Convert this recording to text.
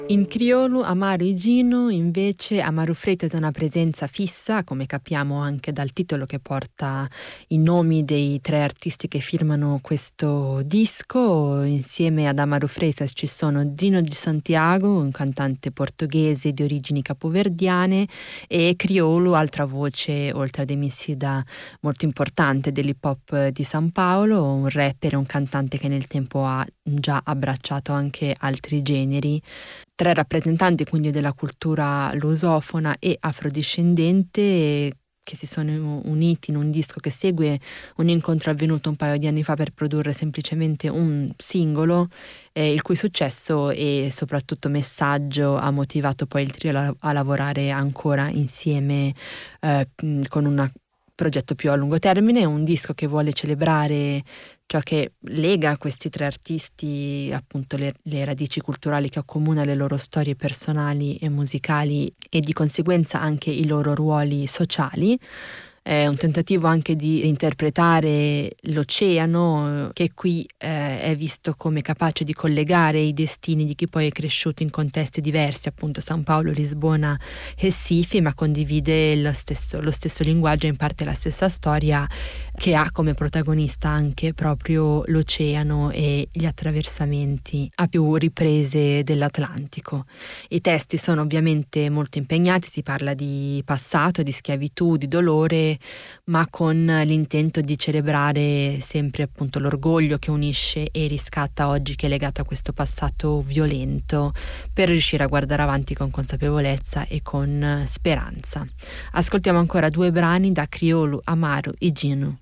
In criolo Amaro e Gino invece Amaro Freitas è una presenza fissa, come capiamo anche dal titolo che porta i nomi dei tre artisti che firmano questo disco. Insieme ad Amaro Freitas ci sono Gino Di Santiago, un cantante portoghese di origini capoverdiane, e Criolo, altra voce oltre ad Emicida molto importante dell'hip hop di San Paolo, un rapper e un cantante che nel tempo ha già abbracciato anche altri generi. Tre rappresentanti quindi della cultura lusofona e afrodiscendente che si sono uniti in un disco che segue un incontro avvenuto un paio di anni fa per produrre semplicemente un singolo, il cui successo e soprattutto messaggio ha motivato poi il trio a lavorare ancora insieme con un progetto più a lungo termine, un disco che vuole celebrare ciò che lega questi tre artisti, appunto le radici culturali che accomuna le loro storie personali e musicali e di conseguenza anche i loro ruoli sociali. È un tentativo anche di interpretare l'oceano, che qui è visto come capace di collegare i destini di chi poi è cresciuto in contesti diversi, appunto San Paolo, Lisbona e Sifi, ma condivide lo stesso linguaggio e in parte la stessa storia, che ha come protagonista anche proprio l'oceano e gli attraversamenti a più riprese dell'Atlantico. I testi sono ovviamente molto impegnati, si parla di passato, di schiavitù, di dolore, ma con l'intento di celebrare sempre appunto l'orgoglio che unisce e riscatta oggi, che è legato a questo passato violento, per riuscire a guardare avanti con consapevolezza e con speranza. Ascoltiamo ancora due brani da Criolo, Amaro e Gino.